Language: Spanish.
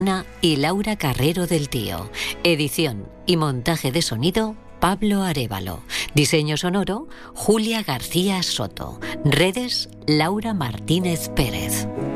y Laura Carrero del Tío. Edición y montaje de sonido, Pablo Arévalo. Diseño sonoro, Julia García Soto. Redes, Laura Martínez Pérez.